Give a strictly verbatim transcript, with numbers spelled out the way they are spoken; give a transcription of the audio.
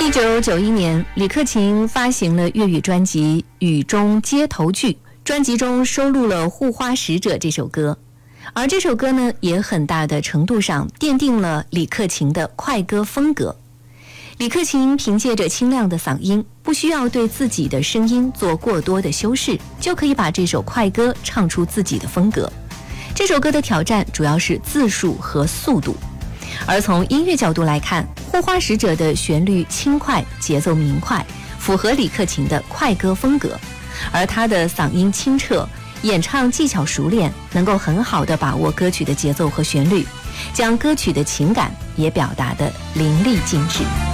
一九九一年，李克勤发行了粤语专辑《雨中街头剧》，专辑中收录了《护花使者》这首歌，而这首歌呢，也很大的程度上奠定了李克勤的快歌风格。李克勤凭借着清亮的嗓音，不需要对自己的声音做过多的修饰，就可以把这首快歌唱出自己的风格。这首歌的挑战主要是字数和速度。而从音乐角度来看，《护花使者》的旋律轻快，节奏明快，符合李克勤的快歌风格。而他的嗓音清澈，演唱技巧熟练，能够很好地把握歌曲的节奏和旋律，将歌曲的情感也表达得淋漓尽致。